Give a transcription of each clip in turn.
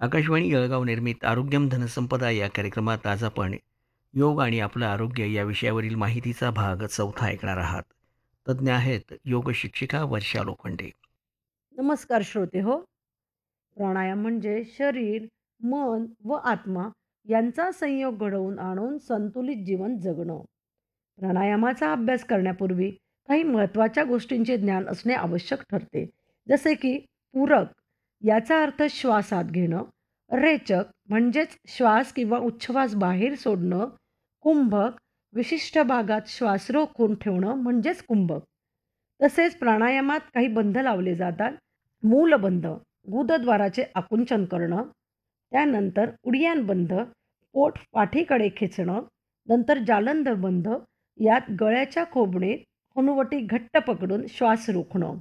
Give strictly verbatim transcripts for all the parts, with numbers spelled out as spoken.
आकाशवाणी जळगाव निर्मित आरोग्यम धनसंपदा या कार्यक्रमात आज आपण योग आणि आपलं आरोग्य या विषयावरील माहितीचा भाग चौथा ऐकणार आहात. तज्ज्ञ आहेत योग शिक्षिका वर्षा लोखंडे. नमस्कार श्रोते हो. प्राणायाम म्हणजे शरीर, मन व आत्मा यांचा संयोग घडवून आणून संतुलित जीवन जगणं. प्राणायामाचा अभ्यास करण्यापूर्वी काही महत्त्वाच्या गोष्टींचे ज्ञान असणे आवश्यक ठरते. जसे की पूरक याचा अर्थ श्वास आत घेणं, रेचक म्हणजेच श्वास किंवा उच्छ्वास बाहेर सोडणं, कुंभक विशिष्ट भागात श्वास रोखून ठेवणं म्हणजेच कुंभक. तसेच प्राणायामात काही बंध लावले जातात. मूलबंध गुदद्वाराचे आकुंचन करणं, त्यानंतर उडियान बंध पोट पाठीकडे खेचणं, नंतर जालंधर बंध यात गळ्याच्या खोबणीत हनुवटी घट्ट पकडून श्वास रोखणं.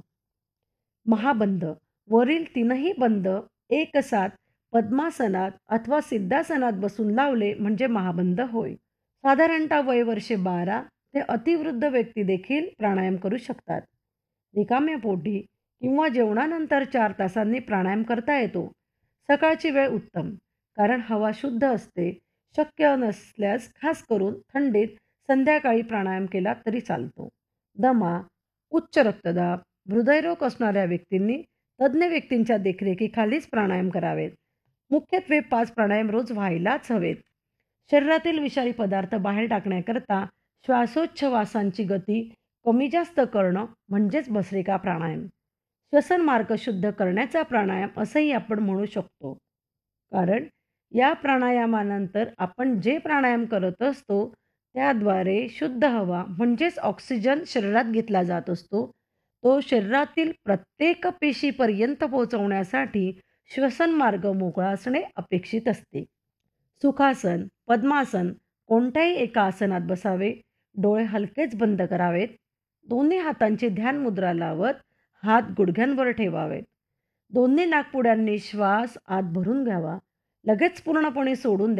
महाबंध वरील तीनही बंध एकसाथ पद्मासनात अथवा सिद्धासनात बसून लावले म्हणजे महाबंध होय. साधारणतः वय वर्षे बारा ते अतिवृद्ध व्यक्ती देखील प्राणायाम करू शकतात. रिकाम्या पोटी किंवा जेवणानंतर चार तासांनी प्राणायाम करता येतो. सकाळची वेळ उत्तम, कारण हवा शुद्ध असते. शक्य नसल्यास खास करून थंडीत संध्याकाळी प्राणायाम केला तरी चालतो. दमा, उच्च रक्तदाब, हृदयरोग असणाऱ्या व्यक्तींनी तज्ज्ञ व्यक्तींच्या देखरेखीखालीच प्राणायाम करावेत. मुख्यत्वे पाच प्राणायाम रोज व्हायलाच हवेत. शरीरातील विषारी पदार्थ बाहेर टाकण्याकरता श्वासोच्छवासांची गती कमी जास्त करणं म्हणजेच भस्त्रिका प्राणायाम. श्वसन मार्ग शुद्ध करण्याचा प्राणायाम असंही आपण म्हणू शकतो. कारण या प्राणायामानंतर आपण जे प्राणायाम करत असतो त्याद्वारे शुद्ध हवा म्हणजेच ऑक्सिजन शरीरात घेतला जात असतो. तो शरीरातील प्रत्येक पेशीपर्यंत पोहोचवण्यासाठी श्वसन मार्ग मोकळा असणे अपेक्षित असते. सुखासन, पद्मासन कोणत्याही एका आसनात बसावे. डोळे हलकेच बंद करावेत. दोन्ही हातांची ध्यान मुद्रा लावत हात गुडघ्यांवर ठेवावेत. दोन्ही नाकपुड्यांनी श्वास आत भरून घ्यावा. लगेच पूर्णपणे सोडून द्यावा.